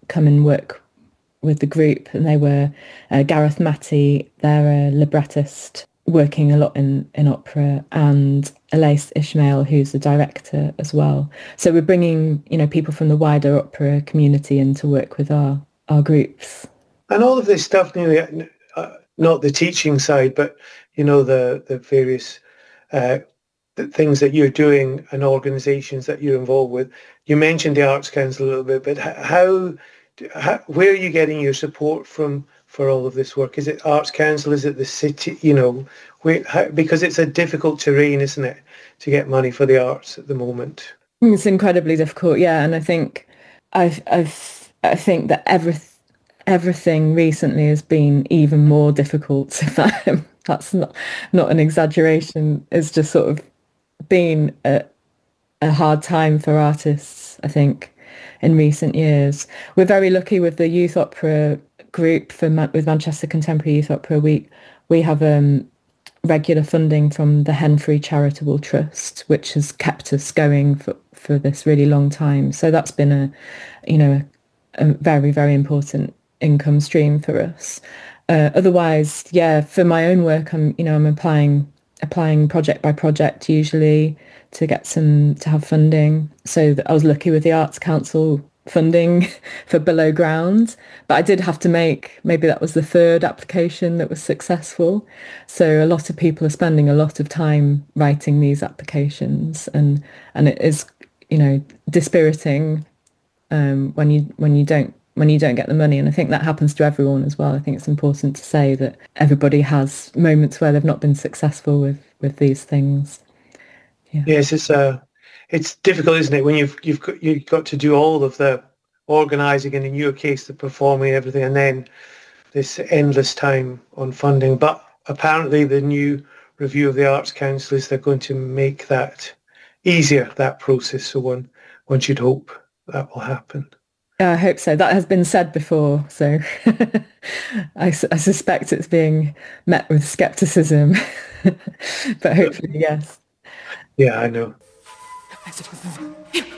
come and work with the group, and they were Gareth Matty, they're a librettist working a lot in opera, and Elise Ishmael, who's the director as well. So we're bringing, people from the wider opera community in to work with our groups. And all of this stuff, nearly, not the teaching side, but the various the things that you're doing and organisations that you're involved with. You mentioned the Arts Council a little bit, but where are you getting your support from for all of this work? Is it Arts Council? Is it the city? Because it's a difficult terrain, isn't it, to get money for the arts at the moment? It's incredibly difficult, yeah. And I think I think that everything recently has been even more difficult. If that's not an exaggeration. It's just sort of been a hard time for artists, I think, in recent years. We're very lucky with the youth opera group with Manchester Contemporary Youth Opera. We have regular funding from the Henfrey Charitable Trust, which has kept us going for this really long time. So that's been a very, very important income stream for us. Otherwise, yeah, for my own work, I'm applying project by project usually to have funding. So I was lucky with the Arts Council funding for Below Ground, but I did have to maybe that was the third application that was successful. So a lot of people are spending a lot of time writing these applications, and it is, dispiriting when you don't get the money. And I think that happens to everyone as well. I think it's important to say that everybody has moments where they've not been successful with these things. Yeah. Yes, it's difficult, isn't it, when you've got to do all of the organising and in your case the performing and everything, and then this endless time on funding. But apparently the new review of the Arts Council is they're going to make that easier, that process. So one should hope that will happen. I hope so. That has been said before, so I suspect it's being met with skepticism, but hopefully, yes. Yeah, I know.